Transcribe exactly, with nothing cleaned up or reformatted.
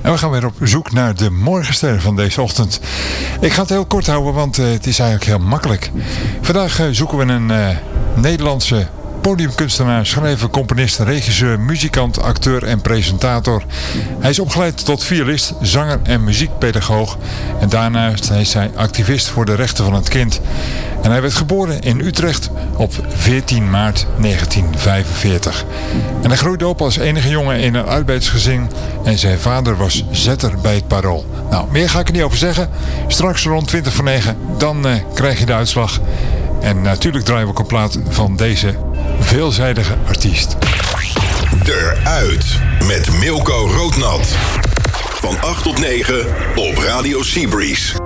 En we gaan weer op zoek naar de morgenster van deze ochtend. Ik ga het heel kort houden, want uh, het is eigenlijk heel makkelijk. Vandaag uh, zoeken we een uh, Nederlandse podiumkunstenaar, schrijver, componist, regisseur, muzikant, acteur en presentator. Hij is opgeleid tot violist, zanger en muziekpedagoog. En daarnaast is hij activist voor de rechten van het kind. En hij werd geboren in Utrecht op veertien maart negentien vijfenveertig. En hij groeide op als enige jongen in een arbeidersgezin. En zijn vader was zetter bij het Parool. Nou, meer ga ik er niet over zeggen. Straks rond twintig voor negen, dan uh, krijg je de uitslag. En natuurlijk draaien we ook een plaat van deze veelzijdige artiest. Eruit met Milko Roodnat. Van acht tot negen op Radio Seabreeze.